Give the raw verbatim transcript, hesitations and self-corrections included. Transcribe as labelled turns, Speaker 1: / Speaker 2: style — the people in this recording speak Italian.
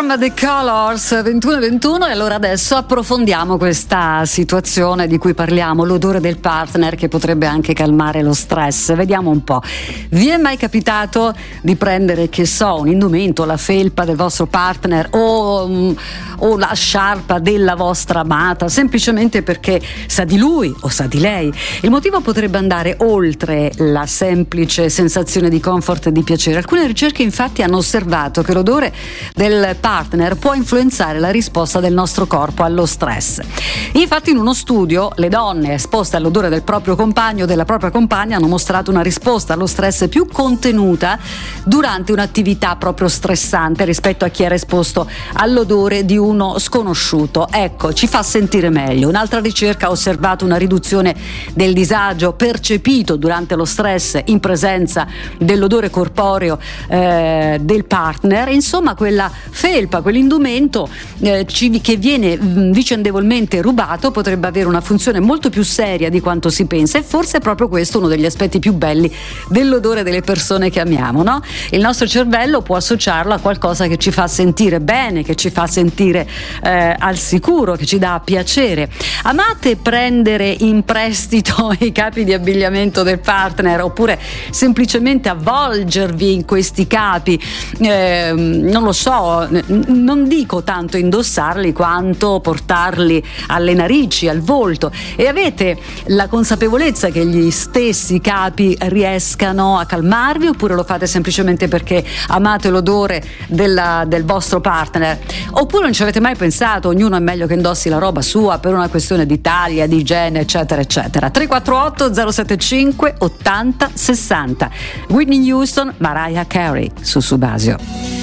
Speaker 1: Sam The Colors, ventuno e ventuno, e allora adesso approfondiamo questa situazione di cui parliamo, l'odore del partner che potrebbe anche calmare lo stress. Vediamo un po'. Vi è mai capitato di prendere, che so, un indumento, la felpa del vostro partner o, o la sciarpa della vostra amata, semplicemente perché sa di lui o sa di lei? Il motivo potrebbe andare oltre la semplice sensazione di comfort e di piacere. Alcune ricerche infatti hanno osservato che l'odore del partner può influenzare la risposta del nostro corpo allo stress. Infatti in uno studio le donne esposte all'odore del proprio compagno o della propria compagna hanno mostrato una risposta allo stress più contenuta durante un'attività proprio stressante rispetto a chi era esposto all'odore di uno sconosciuto. Ecco, ci fa sentire meglio. Un'altra ricerca ha osservato una riduzione del disagio percepito durante lo stress in presenza dell'odore corporeo eh, del partner. Insomma, quella felpa, quell'indumento eh, che viene mh, vicendevolmente rubato potrebbe avere una funzione molto più seria di quanto si pensa, e forse è proprio questo uno degli aspetti più belli dell'odore delle persone che amiamo, no? Il nostro cervello può associarlo a qualcosa che ci fa sentire bene, che ci fa sentire eh, al sicuro, che ci dà piacere. Amate prendere in prestito i capi di abbigliamento del partner, oppure semplicemente avvolgervi in questi capi? Eh, non lo so, non dico tanto indossarli quanto portarli alle narici, al volto, e avete la consapevolezza che gli stessi capi riescano a calmarvi, oppure lo fate semplicemente perché amate l'odore della, del vostro partner? Oppure non ci avete mai pensato, ognuno è meglio che indossi la roba sua per una questione di taglia, di igiene, eccetera eccetera. Tre quattro otto zero sette cinque ottanta sessanta. Whitney Houston, Mariah Carey su Subasio.